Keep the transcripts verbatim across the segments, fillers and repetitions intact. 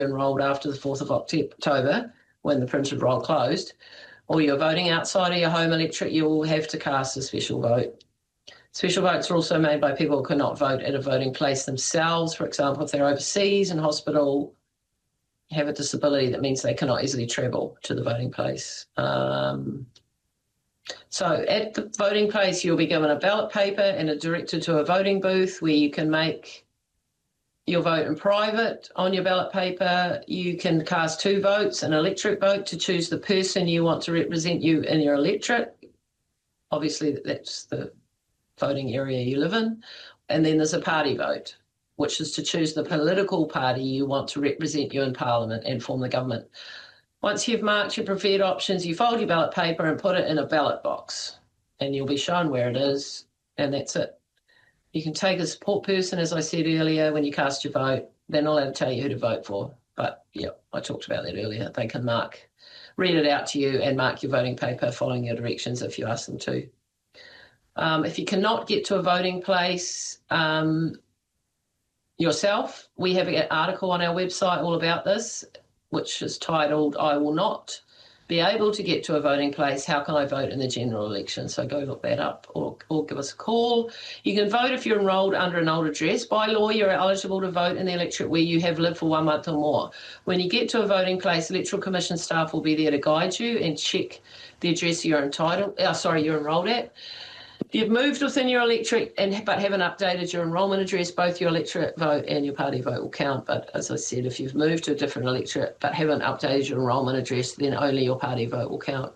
enrolled after the fourth of October, when the printed roll closed, or you're voting outside of your home electorate, you will have to cast a special vote. Special votes are also made by people who cannot vote at a voting place themselves. For example, if they're overseas in hospital, have a disability that means they cannot easily travel to the voting place. Um, so at the voting place, you'll be given a ballot paper and are directed to a voting booth where you can make your vote in private. On your ballot paper, you can cast two votes, an electorate vote to choose the person you want to represent you in your electorate. Obviously, that's the voting area you live in. And then there's a party vote, which is to choose the political party you want to represent you in Parliament and form the government. Once you've marked your preferred options, you fold your ballot paper and put it in a ballot box, and you'll be shown where it is, and that's it. You can take a support person, as I said earlier, when you cast your vote. They're not allowed to tell you who to vote for, but yeah, I talked about that earlier. They can mark, read it out to you and mark your voting paper following your directions if you ask them to. Um, if you cannot get to a voting place um, yourself, we have an article on our website all about this, which is titled, I Will Not Be Able to Get to a Voting Place, How Can I Vote in the General Election? So go look that up or, or give us a call. You can vote if you're enrolled under an old address. By law, you're eligible to vote in the electorate where you have lived for one month or more. When you get to a voting place, Electoral Commission staff will be there to guide you and check the address you're entitled, oh, sorry, you're enrolled at. If you've moved within your electorate and but haven't updated your enrolment address, both your electorate vote and your party vote will count. But as I said, if you've moved to a different electorate but haven't updated your enrolment address, then only your party vote will count.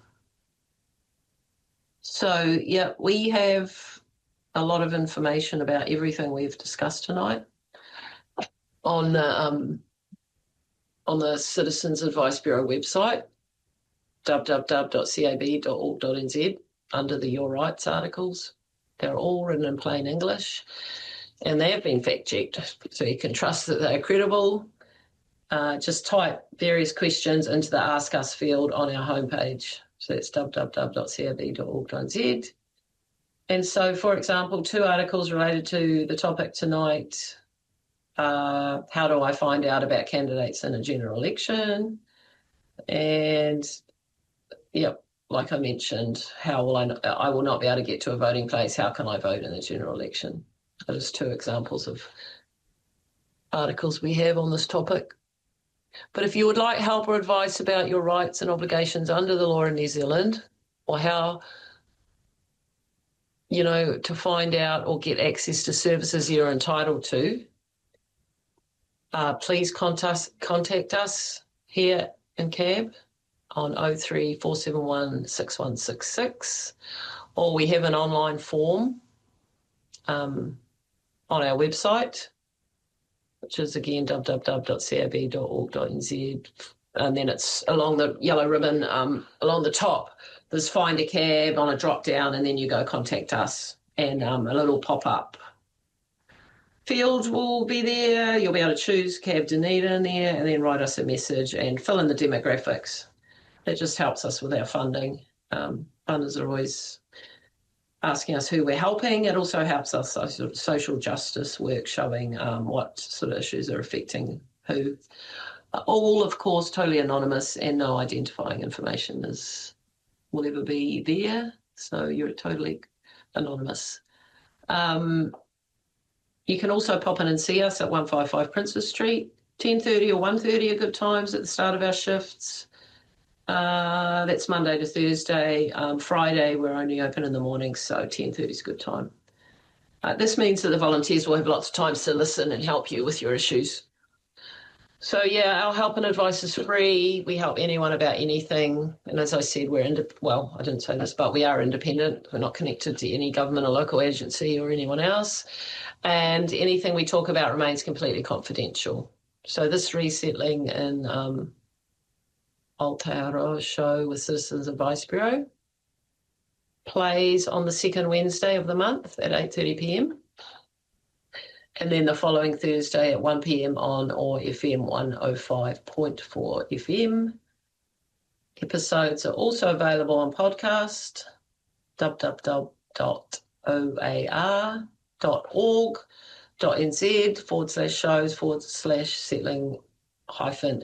So, yeah, we have a lot of information about everything we've discussed tonight on the, um, on the Citizens Advice Bureau website, w w w dot c a b dot org dot n z. Under the Your Rights articles. They're all written in plain English, and they have been fact-checked, so you can trust that they're credible. Uh, just type various questions into the Ask Us field on our homepage. So that's w w w dot c a b dot org dot n z. And so, for example, two articles related to the topic tonight, uh, how do I find out about candidates in a general election? And, yep. Like I mentioned, how will I, I will not be able to get to a voting place. How can I vote in the general election? Those two examples of articles we have on this topic. But if you would like help or advice about your rights and obligations under the law in New Zealand, or how, you know, to find out or get access to services you're entitled to, uh, please contact, contact us here in C A B. On oh three four seven one six one six six, or we have an online form um, on our website, which is again w w w dot c a b dot org dot n z, and then it's along the yellow ribbon, um, along the top, there's Find a Cab on a drop down, and then you go Contact Us, and um, a little pop-up field will be there. You'll be able to choose Cab Dunedin in there, and then write us a message and fill in the demographics. That just helps us with our funding. Um, funders are always asking us who we're helping. It also helps us with social justice work, showing um, what sort of issues are affecting who. All, of course, totally anonymous, and no identifying information is will ever be there. So you're totally anonymous. Um, you can also pop in and see us at one fifty-five Princes Street. ten thirty or one thirty are good times at the start of our shifts. Uh, that's Monday to Thursday. Um, Friday, we're only open in the morning, so ten thirty is a good time. Uh, this means that the volunteers will have lots of time to listen and help you with your issues. So, yeah, our help and advice is free. We help anyone about anything. And as I said, we're, ind- well, I didn't say this, but we are independent. We're not connected to any government or local agency or anyone else. And anything we talk about remains completely confidential. So this resettling in um, Aotearoa show with Citizens Advice Bureau plays on the second Wednesday of the month at eight thirty p m, and then the following Thursday at one p m on O A R F M one oh five point four F M. Episodes are also available on podcast, w w w dot o a r dot org dot n z forward slash shows forward slash settling hyphen